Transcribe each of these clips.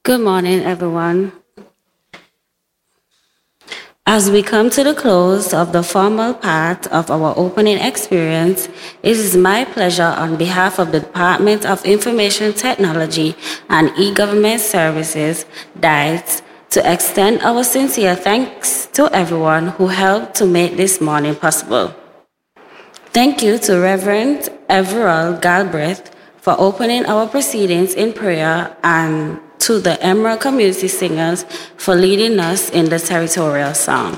Good morning, everyone. As we come to the close of the formal part of our opening experience, it is my pleasure on behalf of the Department of Information Technology and E-Government Services, DITES, to extend our sincere thanks to everyone who helped to make this morning possible. Thank you to Reverend Everald Galbraith for opening our proceedings in prayer, and to the Emerald Community Singers for leading us in the territorial song.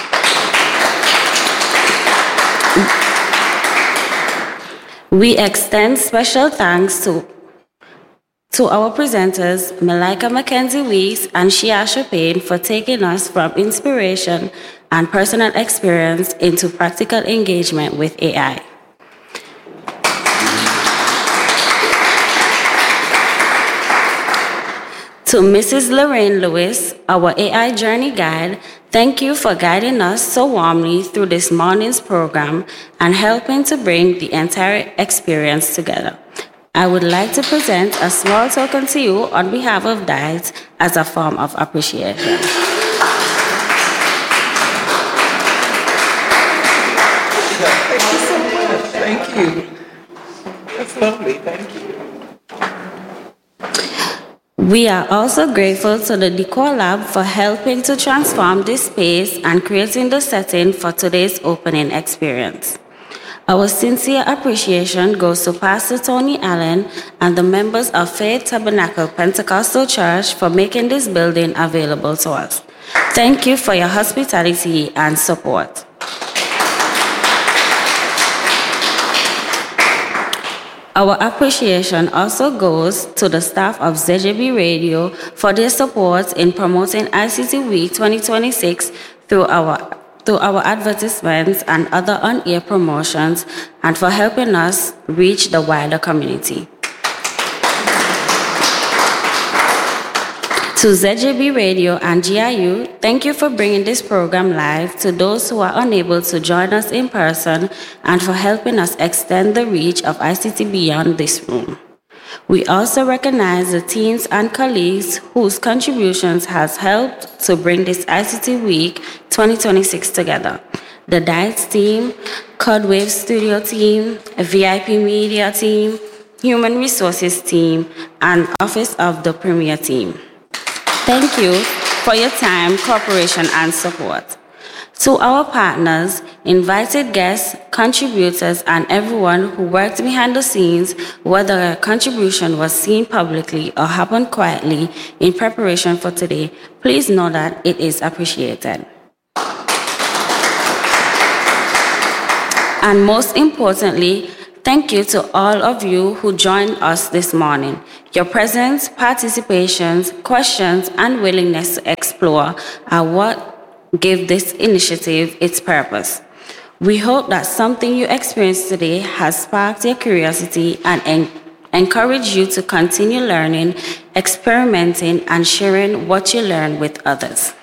We extend special thanks to our presenters, Malika Mackenzie Weeks and Shiasha Payne, for taking us from inspiration and personal experience into practical engagement with AI. To Mrs. Lorraine Lewis, our AI Journey Guide, thank you for guiding us so warmly through this morning's program and helping to bring the entire experience together. I would like to present a small token to you on behalf of DITES as a form of appreciation. Thank you so much. Thank you. That's lovely. Thank you. We are also grateful to the Decor Lab for helping to transform this space and creating the setting for today's opening experience. Our sincere appreciation goes to Pastor Tony Allen and the members of Faith Tabernacle Pentecostal Church for making this building available to us. Thank you for your hospitality and support. Our appreciation also goes to the staff of ZJB Radio for their support in promoting ICT Week 2026 through our advertisements and other on-air promotions, and for helping us reach the wider community. To ZJB Radio and GIU, thank you for bringing this program live to those who are unable to join us in person and for helping us extend the reach of ICT beyond this room. We also recognize the teams and colleagues whose contributions has helped to bring this ICT Week 2026 together. The DITES team, Codewave Studio team, VIP Media team, Human Resources team, and Office of the Premier team. Thank you for your time, cooperation, and support. To our partners, invited guests, contributors, and everyone who worked behind the scenes, whether a contribution was seen publicly or happened quietly in preparation for today, please know that it is appreciated. And most importantly, thank you to all of you who joined us this morning. Your presence, participations, questions, and willingness to explore are what give this initiative its purpose. We hope that something you experienced today has sparked your curiosity and encouraged you to continue learning, experimenting, and sharing what you learned with others.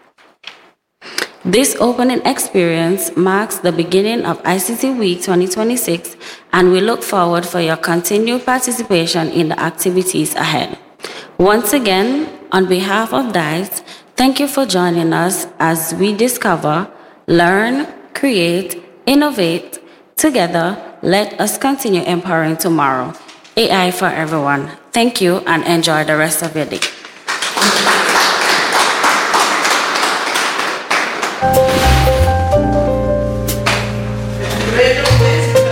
This opening experience marks the beginning of ICT Week 2026, and we look forward for your continued participation in the activities ahead. Once again, on behalf of DITES, thank you for joining us as we discover, learn, create, innovate. Together, let us continue empowering tomorrow. AI for everyone. Thank you and enjoy the rest of your day.